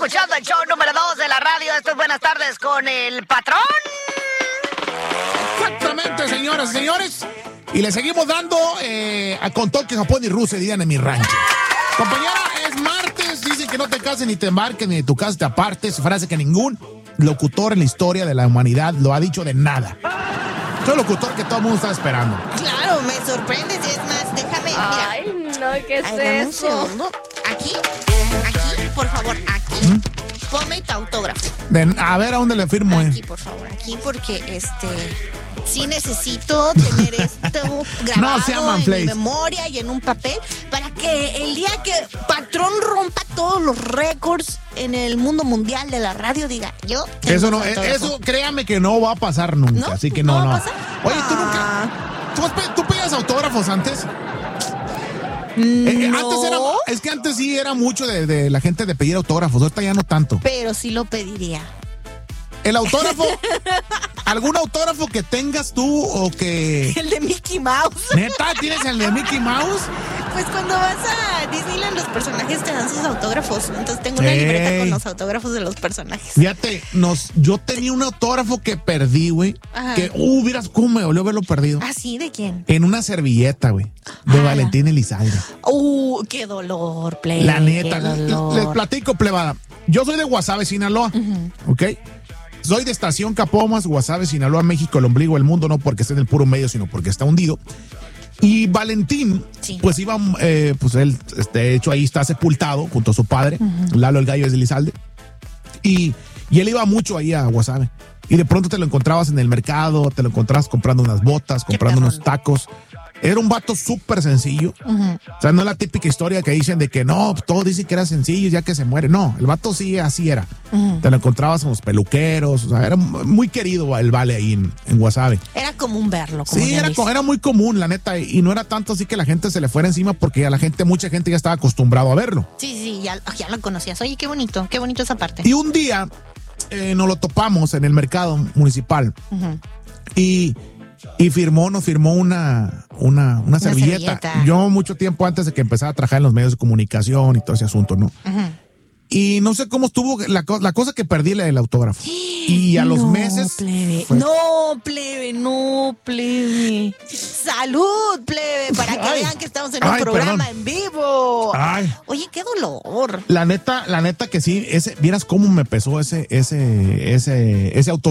escuchando el show número 2 de la radio. Esto es Buenas Tardes con el patrón. Exactamente, señoras y señores. Y le seguimos dando con toque Japón y Rusia, dirían en mi rancho. Compañera, es martes. Dicen que no te cases ni te embarques ni de tu casa te apartes. Frase que ningún locutor en la historia de la humanidad lo ha dicho de nada. Soy el locutor que todo el mundo está esperando. Claro, me sorprendes. Es más, déjame, mira. Ay, no, ¿qué es Dame un eso? segundo. Aquí, por favor, aquí. Ponme tu autógrafo. A ver, ¿a dónde le firmo? Aquí, por favor, aquí, porque sí necesito tener esto grabado No se llaman en plays. mi memoria y en un papel para que el día que Patrón rompa todos los récords en el mundo mundial de la radio diga, yo tengo Eso no, tu autógrafo. eso créame que no va a pasar nunca. ¿No? Así que ¿No no. va a pasar? Oye, tú nunca. ¿Tú pedías autógrafos antes? No, Antes sí era mucho de la gente de pedir autógrafos, ahorita ya no tanto. pero sí lo pediría. El autógrafo, ¿algún autógrafo que tengas tú o que... El de Mickey Mouse. ¿Neta tienes el de Mickey Mouse? Pues cuando vas a Disneyland los personajes te dan sus autógrafos. Entonces tengo una libreta con los autógrafos de los personajes. Fíjate, yo tenía un autógrafo que perdí, güey. Ajá. Que, vieras cómo me dolió haberlo perdido. ¿Ah, sí? ¿De quién? En una servilleta, güey. De Valentín Elizalde. Qué dolor, play. La neta, qué dolor. les platico, plebada. Yo soy de Guasave, Sinaloa, ¿ok? Soy de Estación Capomas, Guasave, Sinaloa, México, el ombligo del mundo, no porque esté en el puro medio, sino porque está hundido. Y Valentín, Sí. pues iba, pues él, de hecho, ahí está sepultado junto a su padre, Lalo el Gallo de Elizalde. Y él iba mucho ahí a Guasave. Y de pronto te lo encontrabas en el mercado, te lo encontrabas comprando unas botas, comprando perrón. unos tacos. Era un vato súper sencillo. O sea, no es la típica historia que dicen de que no, todos dicen que era sencillo ya que se muere. No, el vato sí, así era. Te lo encontrabas en los peluqueros. O sea, era muy querido el Vale ahí en Guasave. Era común verlo. Como Sí, bien era dices. muy común, la neta. Y no era tanto así que la gente se le fuera encima porque mucha gente ya estaba acostumbrado a verlo. Sí, ya lo conocías. Oye, qué bonito esa parte. Y un día nos lo topamos en el mercado municipal. Y nos firmó una servilleta. Yo mucho tiempo antes de que empezara a trabajar en los medios de comunicación y todo ese asunto, ¿no? Y no sé cómo estuvo la cosa que perdí el autógrafo. Y a los meses... No, plebe. Salud, plebe, para que vean que estamos en un programa en vivo. Ay. Oye, qué dolor. La neta que sí, vieras cómo me pesó ese autógrafo.